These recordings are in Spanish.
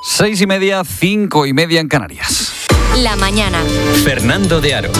6:30, 5:30 en Canarias. La mañana. Fernando de Aro.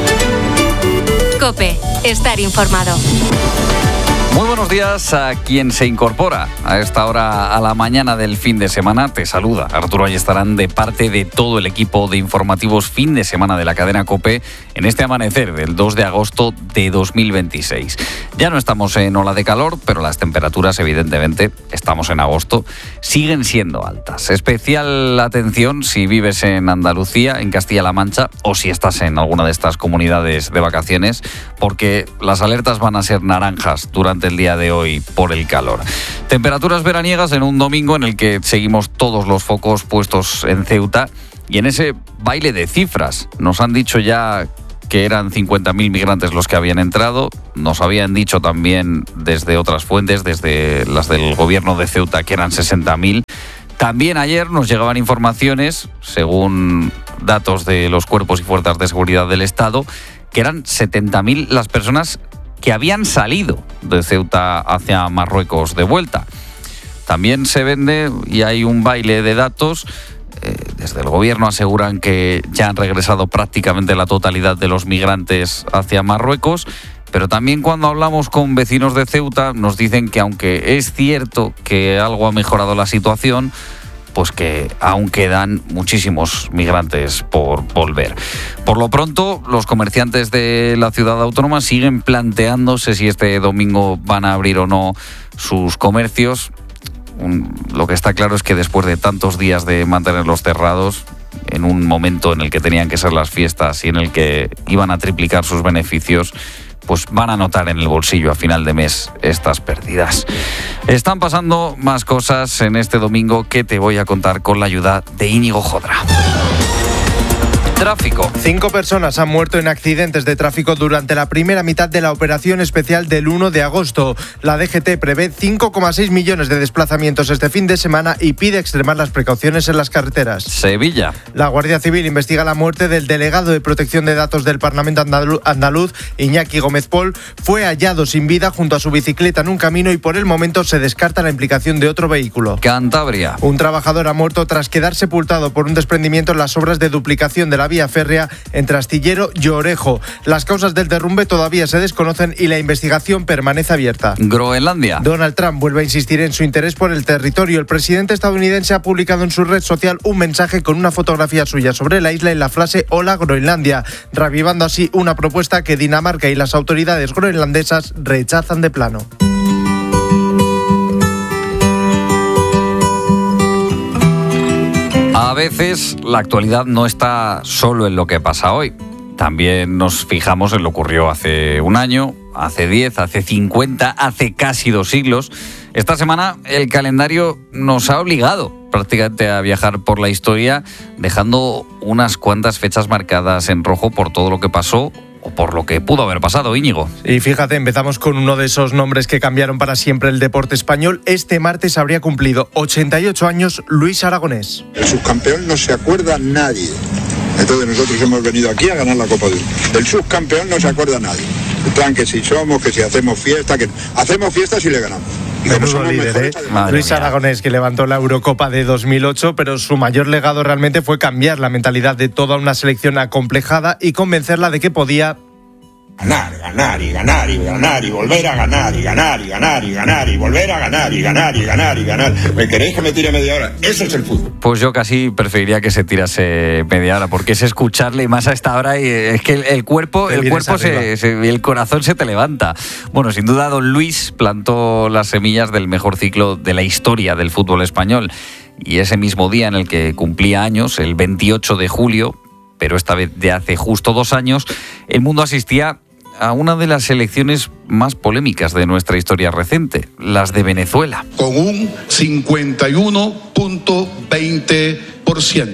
COPE. Estar informado. Muy buenos días a quien se incorpora a esta hora a la mañana del fin de semana. Te saluda Arturo Ayestarán de parte de todo el equipo de informativos fin de semana de la cadena COPE en este amanecer del 2 de agosto de 2026. Ya no estamos en ola de calor, pero las temperaturas, evidentemente, estamos en agosto, siguen siendo altas. Especial atención si vives en Andalucía, en Castilla-La Mancha, o si estás en alguna de estas comunidades de vacaciones, porque las alertas van a ser naranjas durante el día de hoy por el calor. Temperaturas veraniegas en un domingo en el que seguimos todos los focos puestos en Ceuta y en ese baile de cifras. Nos han dicho ya que eran 50.000 migrantes los que habían entrado. Nos habían dicho también desde otras fuentes, desde las del gobierno de Ceuta, que eran 60.000. También ayer nos llegaban informaciones, según datos de los cuerpos y fuerzas de seguridad del Estado, que eran 70.000 las personas que habían salido de Ceuta hacia Marruecos de vuelta. También se vende y hay un baile de datos. Desde el gobierno aseguran que ya han regresado prácticamente la totalidad de los migrantes hacia Marruecos, pero también cuando hablamos con vecinos de Ceuta nos dicen que aunque es cierto que algo ha mejorado la situación, pues que aún quedan muchísimos migrantes por volver. Por lo pronto, los comerciantes de la ciudad autónoma siguen planteándose si este domingo van a abrir o no sus comercios. Lo que está claro es que después de tantos días de mantenerlos cerrados, en un momento en el que tenían que ser las fiestas y en el que iban a triplicar sus beneficios, pues van a notar en el bolsillo a final de mes estas pérdidas. Están pasando más cosas en este domingo que te voy a contar con la ayuda de Íñigo Jodra. Tráfico. 5 personas han muerto en accidentes de tráfico durante la primera mitad de la operación especial del 1 de agosto. La DGT prevé 5,6 millones de desplazamientos este fin de semana y pide extremar las precauciones en las carreteras. Sevilla. La Guardia Civil investiga la muerte del delegado de protección de datos del Parlamento andaluz, Iñaki Gómez Pol. Fue hallado sin vida junto a su bicicleta en un camino y por el momento se descarta la implicación de otro vehículo. Cantabria. Un trabajador ha muerto tras quedar sepultado por un desprendimiento en las obras de duplicación de la vía férrea entre Astillero y Orejo. Las causas del derrumbe todavía se desconocen y la investigación permanece abierta. Groenlandia. Donald Trump vuelve a insistir en su interés por el territorio. El presidente estadounidense ha publicado en su red social un mensaje con una fotografía suya sobre la isla y la frase "Hola Groenlandia", reavivando así una propuesta que Dinamarca y las autoridades groenlandesas rechazan de plano. A veces la actualidad no está solo en lo que pasa hoy. También nos fijamos en lo que ocurrió hace un año, hace 10, hace 50, hace casi 2 siglos. Esta semana el calendario nos ha obligado prácticamente a viajar por la historia, dejando unas cuantas fechas marcadas en rojo por todo lo que pasó o por lo que pudo haber pasado, Íñigo. Y fíjate, empezamos con uno de esos nombres que cambiaron para siempre el deporte español. Este martes habría cumplido 88 años Luis Aragonés. El subcampeón no se acuerda nadie. Entonces nosotros hemos venido aquí a ganar la Copa del subcampeón, no se acuerda nadie. En plan, que si somos, que si hacemos fiesta, que hacemos fiesta si le ganamos. Menudo líder, Luis Aragonés, que levantó la Eurocopa de 2008, pero su mayor legado realmente fue cambiar la mentalidad de toda una selección acomplejada y convencerla de que podía ganar, ganar y ganar y ganar y volver a ganar y ganar y ganar y ganar y volver a ganar y ganar y ganar y ganar. ¿Me queréis que me tire media hora? Eso es el fútbol. Pues yo casi preferiría que se tirase media hora, porque es escucharle más a esta hora y es que el cuerpo el corazón se te levanta. Bueno, sin duda don Luis plantó las semillas del mejor ciclo de la historia del fútbol español. Y ese mismo día en el que cumplía años, el 28 de julio, pero esta vez de hace justo 2 años, el mundo asistía a una de las elecciones más polémicas de nuestra historia reciente, las de Venezuela. Con un 51.20%.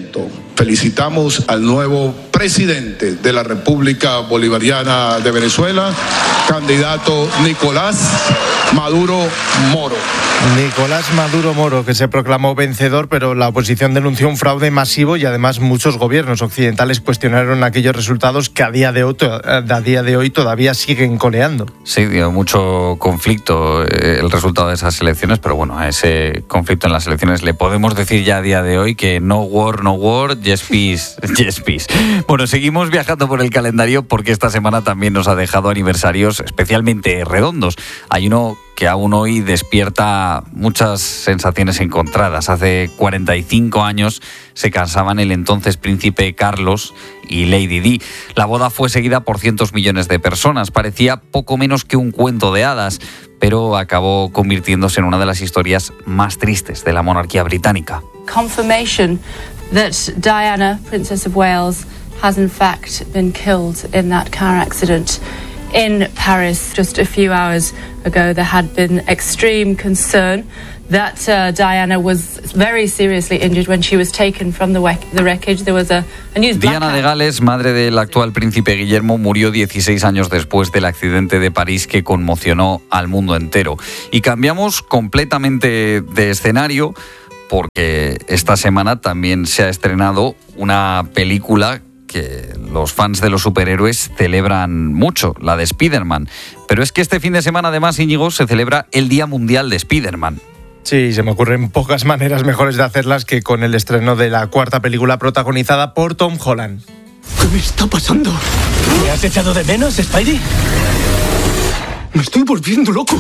Felicitamos al nuevo presidente de la República Bolivariana de Venezuela, candidato Nicolás Maduro Moro. Nicolás Maduro Moro, que se proclamó vencedor, pero la oposición denunció un fraude masivo y además muchos gobiernos occidentales cuestionaron aquellos resultados que a día de hoy todavía siguen coleando. Sí, dio mucho conflicto el resultado de esas elecciones, pero bueno, a ese conflicto en las elecciones le podemos decir ya a día de hoy que no war, yes peace, yes peace. Bueno, seguimos viajando por el calendario porque esta semana también nos ha dejado aniversarios especialmente redondos. Hay uno que aún hoy despierta muchas sensaciones encontradas. Hace 45 años se casaban el entonces príncipe Carlos y Lady Di. La boda fue seguida por cientos millones de personas. Parecía poco menos que un cuento de hadas, pero acabó convirtiéndose en una de las historias más tristes de la monarquía británica. Confirmation that Diana, Princess of Wales, has in fact been killed in that car accident in Paris. Just a few hours ago, there had been extreme concern that Diana was very seriously injured when she was taken from the wreckage. There was a news blackout. Diana de Gales, madre del actual príncipe Guillermo, murió 16 años después del accidente de París que conmocionó al mundo entero. Y cambiamos completamente de escenario porque esta semana también se ha estrenado una película que los fans de los superhéroes celebran mucho, la de Spider-Man. Pero es que este fin de semana, además, Íñigo, se celebra el Día Mundial de Spider-Man. Sí, se me ocurren pocas maneras mejores de hacerlas que con el estreno de la cuarta película protagonizada por Tom Holland. ¿Qué me está pasando? ¿Me has echado de menos, Spidey? Me estoy volviendo loco.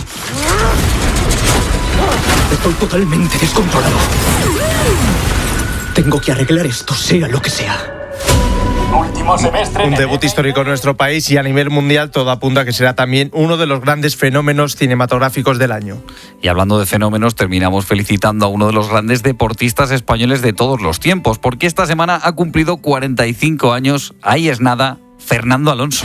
Estoy totalmente descontrolado. Tengo que arreglar esto, sea lo que sea. Último semestre. Un debut histórico en nuestro país y a nivel mundial todo apunta a que será también uno de los grandes fenómenos cinematográficos del año. Y hablando de fenómenos, terminamos felicitando a uno de los grandes deportistas españoles de todos los tiempos, porque esta semana ha cumplido 45 años, ahí es nada, Fernando Alonso.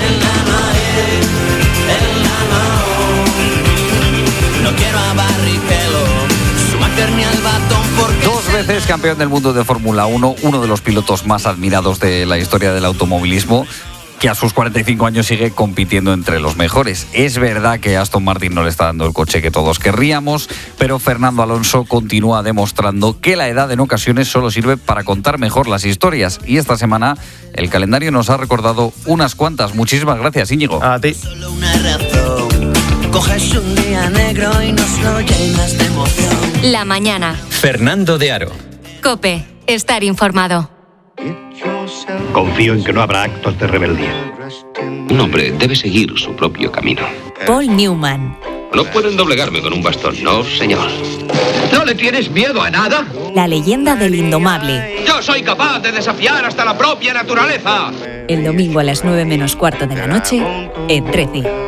Dos veces campeón del mundo de Fórmula 1, uno de los pilotos más admirados de la historia del automovilismo, que a sus 45 años sigue compitiendo entre los mejores. Es verdad que Aston Martin no le está dando el coche que todos querríamos, pero Fernando Alonso continúa demostrando que la edad en ocasiones solo sirve para contar mejor las historias. Y esta semana el calendario nos ha recordado unas cuantas. Muchísimas gracias, Íñigo. A ti. Solo una razón. Coges un día negro y nos lo llenas de emoción. La mañana. Fernando de Aro. COPE. Estar informado. Confío en que no habrá actos de rebeldía. Un hombre debe seguir su propio camino. Paul Newman. No pueden doblegarme con un bastón, no, señor. ¿No le tienes miedo a nada? La leyenda del indomable. Yo soy capaz de desafiar hasta la propia naturaleza. El domingo a las 9:15 de la noche, en 13.